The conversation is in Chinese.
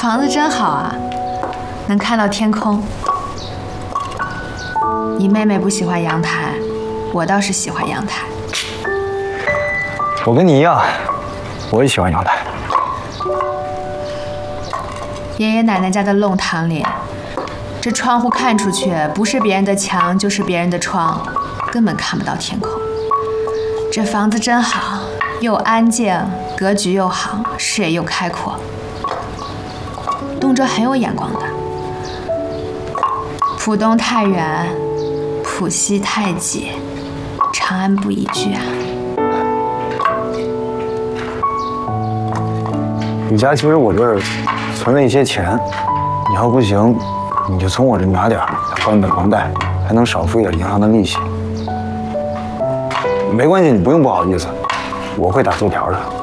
房子真好啊，能看到天空。你妹妹不喜欢阳台，我倒是喜欢阳台。 我跟你一样，我也喜欢阳台。 爷爷奶奶家的弄堂里，这窗户看出去，不是别人的墙就是别人的窗，根本看不到天空。这房子真好，又安静，格局又好，视野又开阔。东哲很有眼光的。浦东太远，浦西太挤，长安不宜居啊。 李佳，其实我这儿存了一些钱，你要不行，你就从我这拿点儿，还你的房贷，还能少付一点银行的利息。没关系，你不用不好意思，我会打租条的。